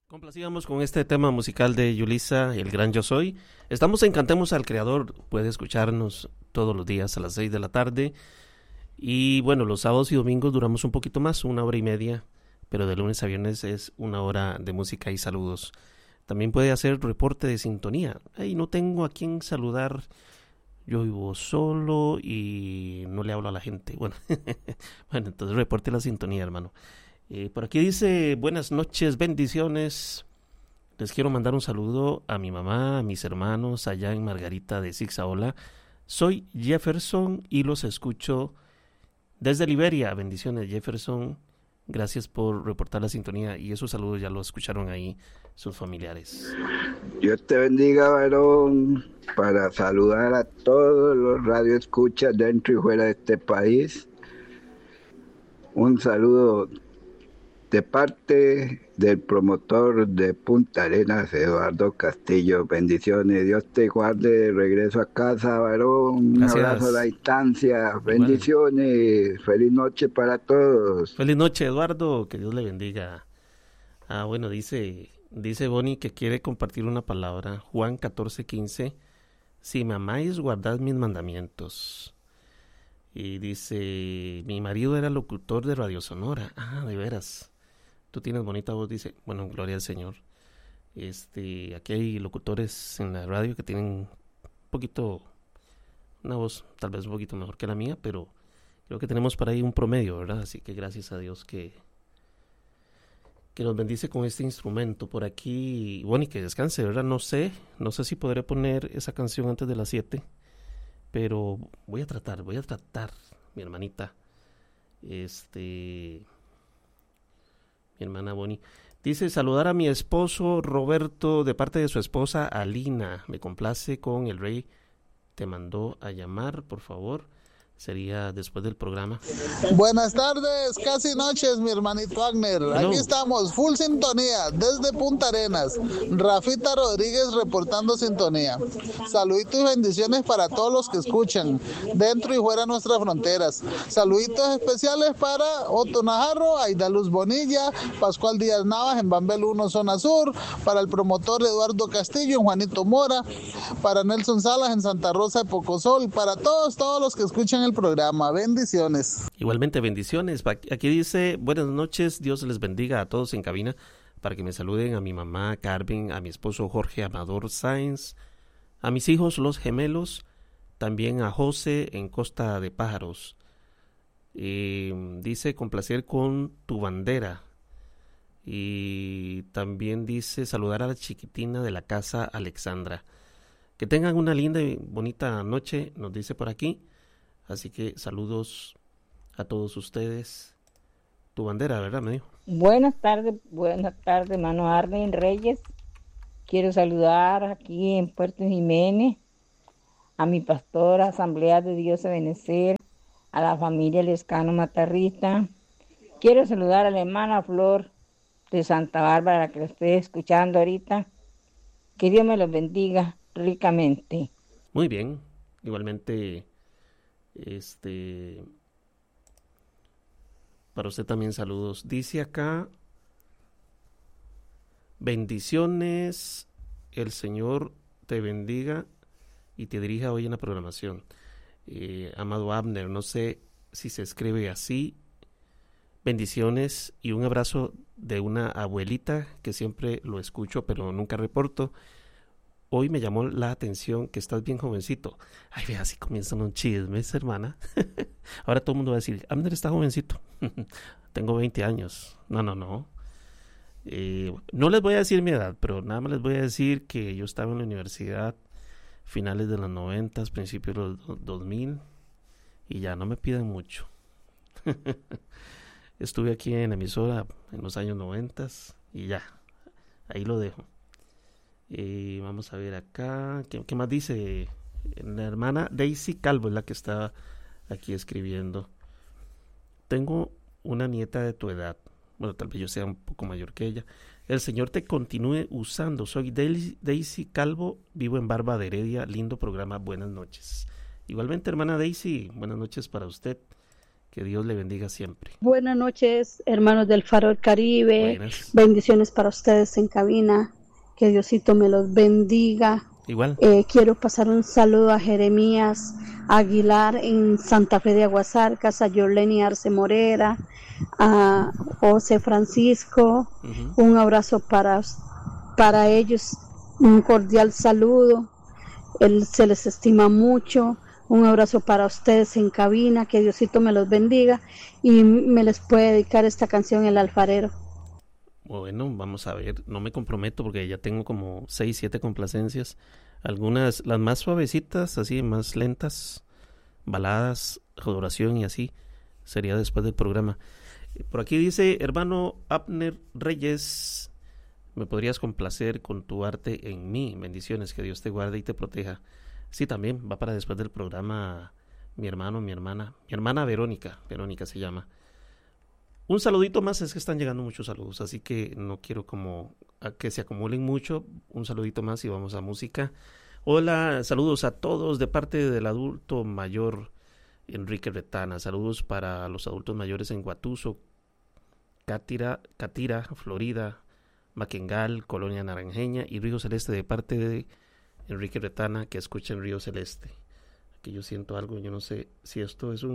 Complacíamos con este tema musical de Yulisa, El Gran Yo Soy. Estamos en Cantemos al Creador. Puede escucharnos todos los días a las 6 de la tarde. Y bueno, los sábados y domingos duramos un poquito más, 1 hora y media. Pero de lunes a viernes es 1 hora de música y saludos. También puede hacer reporte de sintonía. Ay, no tengo a quién saludar. Yo vivo solo y no le hablo a la gente. Bueno, bueno, entonces reporte la sintonía, hermano. Por aquí dice, buenas noches, bendiciones. Les quiero mandar un saludo a mi mamá, a mis hermanos allá en Margarita de Zigzaola. Soy Jefferson y los escucho desde Liberia. Bendiciones, Jefferson. Gracias por reportar la sintonía y esos saludos ya los escucharon ahí sus familiares. Dios te bendiga, varón, para saludar a todos los radioescuchas dentro y fuera de este país. Un saludo de parte del promotor de Punta Arenas, Eduardo Castillo. Bendiciones, Dios te guarde de regreso a casa, varón. Gracias. Un abrazo a la distancia. Bendiciones. Feliz noche para todos. Feliz noche, Eduardo. Que Dios le bendiga. Bueno, dice Bonnie que quiere compartir una palabra. Juan 14:15. Si me amáis, guardad mis mandamientos. Y dice, mi marido era locutor de Radio Sonora. De veras. Tú tienes bonita voz, dice. Bueno, gloria al Señor. Aquí hay locutores en la radio que tienen un poquito, una voz tal vez un poquito mejor que la mía, pero creo que tenemos para ahí un promedio, ¿verdad? Así que gracias a Dios que nos bendice con este instrumento. Por aquí, bueno, y que descanse, ¿verdad? No sé si podré poner esa canción antes de las 7, pero voy a tratar, mi hermanita. Mi hermana Bonnie. Dice, saludar a mi esposo Roberto de parte de su esposa Alina. Me complace con El Rey te mandó a llamar, por favor. Sería después del programa. Buenas tardes, casi noches, mi hermanito Agner. Hello. Aquí estamos, full sintonía, desde Punta Arenas. Rafita Rodríguez reportando sintonía. Saluditos y bendiciones para todos los que escuchan, dentro y fuera de nuestras fronteras. Saluditos especiales para Otto Najarro, Aida Luz Bonilla, Pascual Díaz Navas en Bambel 1, Zona Sur, para el promotor Eduardo Castillo en Juanito Mora, para Nelson Salas en Santa Rosa de Pocosol, para todos los que escuchan el programa. Bendiciones. Igualmente bendiciones. Aquí dice, buenas noches, Dios les bendiga a todos en cabina, para que me saluden a mi mamá Carmen, a mi esposo Jorge Amador Sáenz, a mis hijos los gemelos, también a José en Costa de Pájaros. Dice complacer con tu bandera. Y también dice saludar a la chiquitina de la casa Alexandra. Que tengan una linda y bonita noche, nos dice por aquí. Así que saludos a todos ustedes. Tu bandera, ¿verdad? Me dijo. Buenas tardes, hermano Arlen Reyes. Quiero saludar aquí en Puerto Jiménez a mi pastora Asamblea de Dios de Benecer, a la familia Lescano Matarrita. Quiero saludar a la hermana Flor de Santa Bárbara, que la estoy escuchando ahorita. Que Dios me los bendiga ricamente. Muy bien, igualmente. Para usted también saludos. Dice acá, bendiciones, el Señor te bendiga y te dirija hoy en la programación. Amado Abner, no sé si se escribe así. Bendiciones y un abrazo de una abuelita que siempre lo escucho pero nunca reporto. Hoy me llamó la atención que estás bien jovencito. Ay, vea, así comienzan los chismes, hermana. Ahora todo el mundo va a decir, Abner está jovencito. Tengo 20 años. No. No les voy a decir mi edad, pero nada más les voy a decir que yo estaba en la universidad finales de los 90, principios de los 2000, y ya no me piden mucho. Estuve aquí en la emisora en los años 90 y ya, ahí lo dejo. Vamos a ver acá, ¿qué más dice? La hermana Daisy Calvo es la que está aquí escribiendo. Tengo una nieta de tu edad. Bueno, tal vez yo sea un poco mayor que ella. El Señor te continúe usando. Soy Daisy Calvo, vivo en Barba de Heredia. Lindo programa, buenas noches. Igualmente, hermana Daisy, buenas noches para usted. Que Dios le bendiga siempre. Buenas noches, hermanos del Faro del Caribe. Buenas. Bendiciones para ustedes en cabina. Que Diosito me los bendiga. Igual. Quiero pasar un saludo a Jeremías Aguilar en Santa Fe de Aguasarcas, a Yorleni Arce Morera, a José Francisco. Un abrazo para ellos, un cordial saludo. Se les estima mucho. Un abrazo para ustedes en cabina, que Diosito me los bendiga y me les puede dedicar esta canción El Alfarero. Bueno, vamos a ver, no me comprometo porque ya tengo como 6, 7 complacencias. Algunas, las más suavecitas, así, más lentas, baladas, adoración y así, sería después del programa. Por aquí dice, hermano Abner Reyes, ¿me podrías complacer con tu arte en mí? Bendiciones, que Dios te guarde y te proteja. Sí, también va para después del programa mi hermana Verónica se llama. Un saludito más, es que están llegando muchos saludos, así que no quiero como a que se acumulen mucho. Un saludito más y vamos a música. Hola, saludos a todos de parte del adulto mayor Enrique Retana. Saludos para los adultos mayores en Guatuso, Catira, Florida, Maquengal, Colonia Naranjeña y Río Celeste de parte de Enrique Retana, que escucha en Río Celeste. Aquí yo siento algo, yo no sé si esto es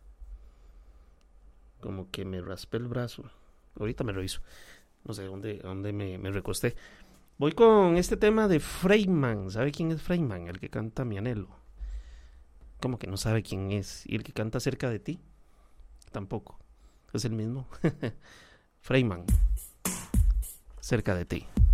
como que me raspé el brazo. Ahorita me reviso. No sé dónde me recosté. Voy con este tema de Freyman. ¿Sabe quién es Freyman? El que canta Mi Anhelo. ¿Cómo que no sabe quién es? ¿Y el que canta Cerca de ti? Tampoco. ¿Es el mismo? Freyman. Cerca de ti.